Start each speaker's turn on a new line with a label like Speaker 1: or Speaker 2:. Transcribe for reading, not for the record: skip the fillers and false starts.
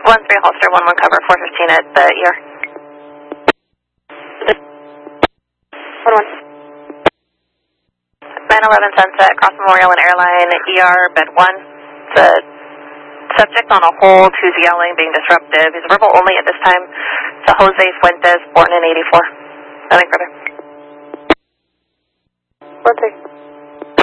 Speaker 1: 1-3 holster, 1-1 cover, 415 at the ER. 1-1. 911 Sunset, Cross Memorial and Airline, ER, bed 1. The subject on a hold who's yelling, being disruptive. He's verbal only at this time. It's a Jose Fuentes, born in 84. Nothing further. 1-3.